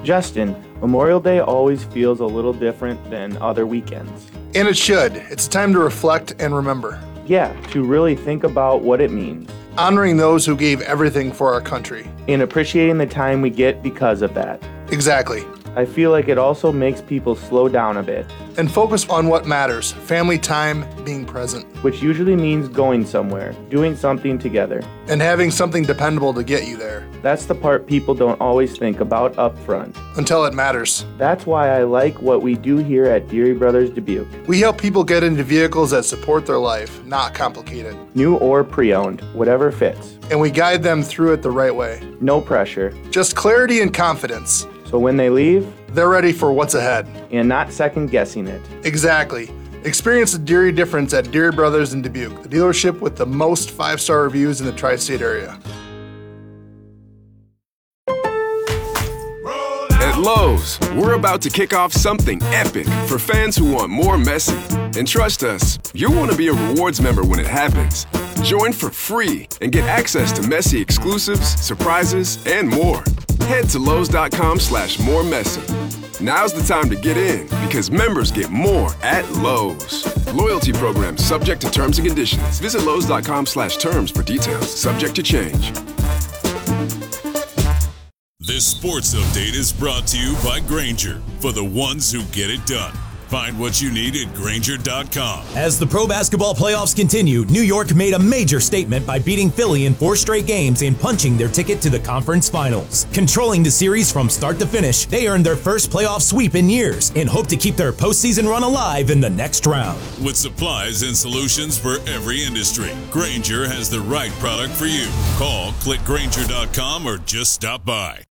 Justin, Memorial Day always feels a little different than other weekends. And it should. It's time to reflect and remember. Yeah, to really think about what it means. Honoring those who gave everything for our country. And appreciating the time we get because of that. Exactly. I feel like it also makes people slow down a bit. And focus on what matters. Family time, being present. Which usually means going somewhere, doing something together. And having something dependable to get you there. That's the part people don't always think about up front. Until it matters. That's why I like what we do here at Deary Brothers Dubuque. We help people get into vehicles that support their life, not complicated. New or pre-owned, whatever fits. And we guide them through it the right way. No pressure. Just clarity and confidence. So when they leave, they're ready for what's ahead. And not second guessing it. Exactly. Experience the Deary difference at Deary Brothers in Dubuque, the dealership with the most 5-star reviews in the tri-state area. At Lowe's, we're about to kick off something epic for fans who want more Messi. And trust us, you'll want to be a rewards member when it happens. Join for free and get access to Messi exclusives, surprises, and more. Head to Lowe's.com/moremessy. Now's the time to get in because members get more at Lowe's. Loyalty program subject to terms and conditions. Visit Lowe's.com/terms for details. Subject to change. This sports update is brought to you by Grainger, for the ones who get it done. Find what you need at Grainger.com. As the pro basketball playoffs continue, New York made a major statement by beating Philly in 4 straight games and punching their ticket to the conference finals. Controlling the series from start to finish, they earned their first playoff sweep in years and hope to keep their postseason run alive in the next round. With supplies and solutions for every industry, Grainger has the right product for you. Call, click Grainger.com, or just stop by.